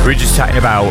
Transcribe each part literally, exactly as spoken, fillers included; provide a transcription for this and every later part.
We were just chatting about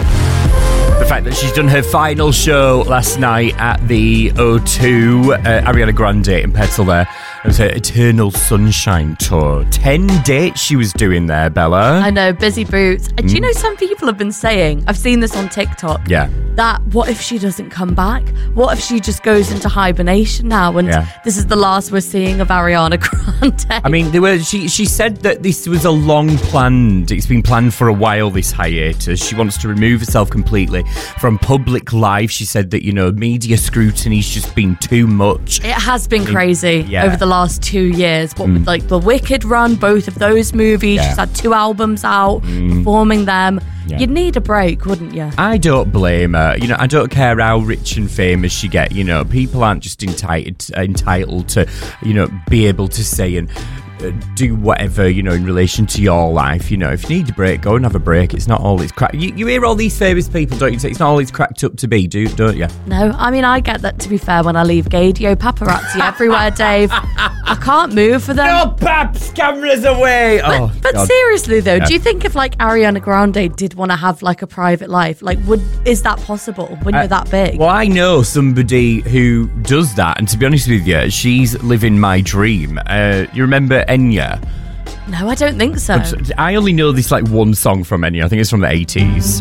the fact that she's done her final show last night at the O two, uh, Ariana Grande in Petal there. It was her Eternal Sunshine Tour. Ten dates she was doing there, Bella. I know, busy boots. Mm. Do you know some people have been saying, I've seen this on TikTok, yeah, that what if she doesn't come back? What if she just goes into hibernation now and yeah. this is the last we're seeing of Ariana Grande? I mean, they were. She, she said that this was a long planned, it's been planned for a while, this hiatus. She wants to remove herself completely from public life. She said that, you know, media scrutiny's just been too much. It has been crazy yeah. over the last two years. What mm. with like the Wicked run, both of those movies. Yeah. She's had two albums out, mm. performing them. Yeah. You'd need a break, wouldn't you? I don't blame her. You know, I don't care how rich and famous she get. You know, people aren't just entitled entitled to, you know, be able to say and uh, do whatever, you know, in relation to your life. You know, if you need a break, go and have a break. It's not all it's cracked. You, you hear all these famous people, don't you? Say it's not all it's cracked up to be, do don't you? No, I mean, I get that, to be fair, when I leave Gadio, paparazzi everywhere, Dave. I can't move for them. No, paps, cameras away. But, oh, but seriously, though, yeah. do you think if, like, Ariana Grande did want to have, like, a private life, like, would is that possible when uh, you're that big? Well, I know somebody who does that, and to be honest with you, she's living my dream. Uh, you remember Enya? No, I don't think so. But I only know this, like, one song from Enya. I think it's from the eighties.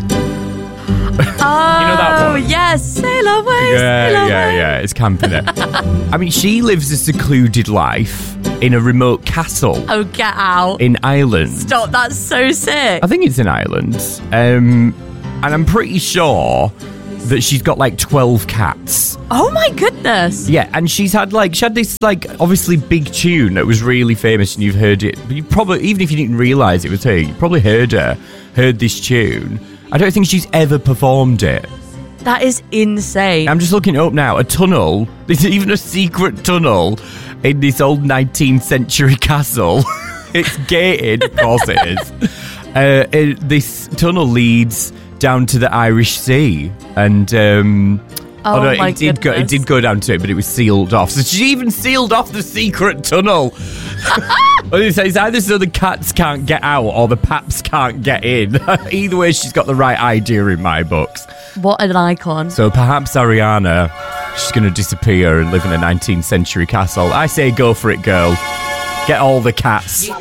Oh, you know that one? Yes, sail away, yeah, sail away. Yeah, yeah, it's camping it. I mean, she lives a secluded life in a remote castle. Oh, get out. In Ireland. Stop, that's so sick. I think it's in Ireland. Um, and I'm pretty sure that she's got like twelve cats. Oh my goodness. Yeah, and she's had like, she had this like obviously big tune that was really famous and you've heard it. But you probably, even if you didn't realise it was her, you probably heard her, heard this tune. I don't think she's ever performed it. That is insane. I'm just looking it up now. A tunnel. There's even a secret tunnel in this old nineteenth century castle. It's gated, of course it is. Uh, it, this tunnel leads down to the Irish Sea. And, um... Oh, oh no, my it did goodness. go. It did go down to it, but it was sealed off. So she even sealed off the secret tunnel. Well, it says either so the cats can't get out or the paps can't get in. Either way, she's got the right idea in my books. What an icon! So perhaps Ariana, she's going to disappear and live in a nineteenth century castle. I say go for it, girl. Get all the cats.